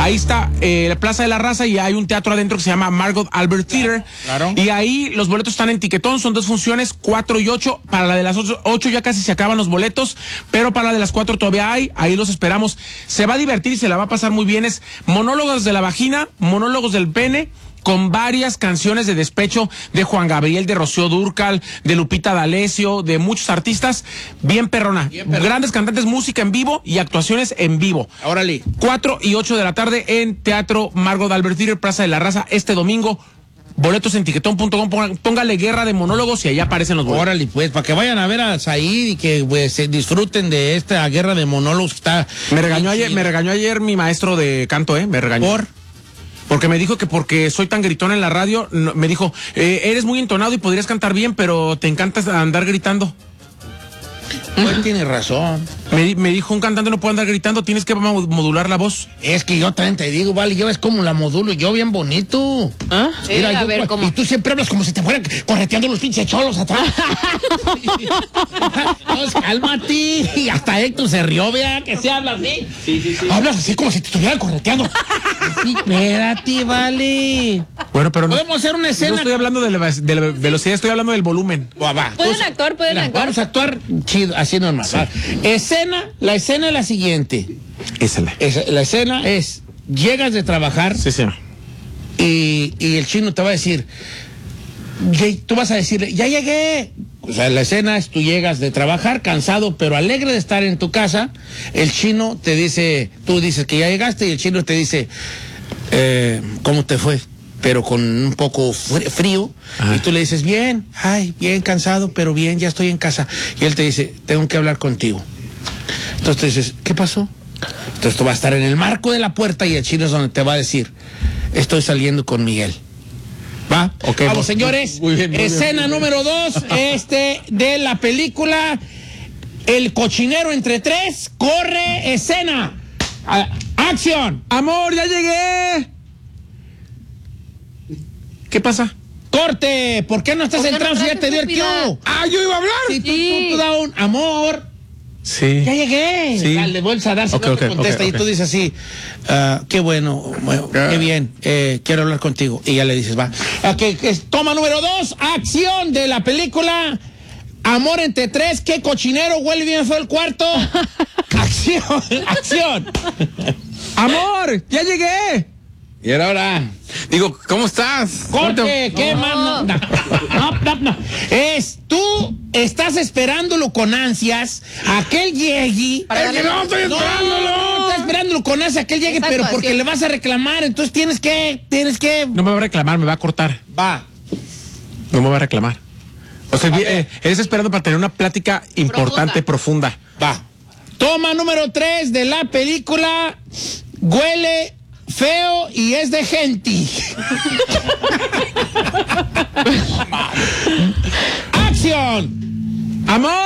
Ahí está la Plaza de la Raza y hay un teatro adentro que se llama Margot Albert Theater. Claro. Y ahí los boletos están en Tiquetón, son 2 funciones, 4 y 8. Para la de las 8 ya casi se acaban los boletos, pero para la de las 4 todavía hay, ahí los esperamos. Se va a divertir y se la va a pasar muy bien. Es monólogos de la vagina, monólogos del pene, con varias canciones de despecho de Juan Gabriel, de Rocío Dúrcal, de Lupita D'Alessio, de muchos artistas. Bien perrona. Grandes cantantes, música en vivo y actuaciones en vivo. Órale. 4 y 8 de la tarde en Teatro Margot Albert Theater, Plaza de la Raza, este domingo. Boletos en tiquetón.com, póngale Guerra de Monólogos y allá aparecen los boletos. Órale, pues, para que vayan a ver a Said y que pues, se disfruten de esta Guerra de Monólogos que está... Me regañó ayer mi maestro de canto, me regañó. Porque me dijo que porque soy tan gritón en la radio, me dijo, eres muy entonado y podrías cantar bien, pero te encanta andar gritando. Pues tiene razón. Me dijo, un cantante no puede andar gritando, tienes que modular la voz. Es que yo también te digo, vale, yo es como la modulo, yo bien bonito. ¿Ah? Sí, mira, a ver, ¿cómo? Y tú siempre hablas como si te fueran correteando los pinches cholos atrás. No, cálmate. Y hasta Héctor se rió, vea, que se habla así. Sí. Hablas así como si te estuvieran correteando. Sí, espérate, vale. Bueno, pero no. Podemos hacer una escena. No estoy hablando de la velocidad, estoy hablando del volumen. Va. Pueden actuar. Vamos a actuar chido, así normal. Sí. La escena es la siguiente. La escena es, llegas de trabajar. Sí. Y el chino te va a decir, tú vas a decirle, ya llegué. O sea, la escena es, tú llegas de trabajar cansado, pero alegre de estar en tu casa. El chino te dice, tú dices que ya llegaste y el chino te dice, ¿cómo te fue? Pero con un poco frío. Ajá. Y tú le dices, bien, bien cansado, pero bien, ya estoy en casa. Y él te dice, tengo que hablar contigo. Entonces tú dices, ¿qué pasó? Entonces tú vas a estar en el marco de la puerta y el chino es donde te va a decir, estoy saliendo con Miguel. ¿Va? Okay, vamos, señores. Muy bien, escena número 2, de la película El Cochinero entre tres. Corre, escena. ¡Acción! Amor, ya llegué. ¿Qué pasa? ¡Corte! ¿Por qué no estás entrando si ya te dio el cue? Yo iba a hablar. Sí, tú da un amor. Sí. Ya llegué. Sí. Dale, vuelves a dar, si no te contesta. Y tú dices así, qué bueno, qué bien, quiero hablar contigo. Y ya le dices, va. Toma número 2, acción de la película Amor entre tres. ¿Qué cochinero? Huele bien feo el cuarto. Acción. Amor, ya llegué. Y ahora, digo, ¿cómo estás? Corte, ¿qué más? No. Tú estás esperándolo con ansias, aquel llegue. No, estoy esperándolo. Estás esperándolo con ansias, aquel llegue, pero porque le vas a reclamar, entonces tienes que. No me va a reclamar, me va a cortar. Va. No me va a reclamar. O sea, eres esperando para tener una plática importante, profunda. Va. Toma número 3 de la película Huele feo y es de gente. ¡Acción! Amor,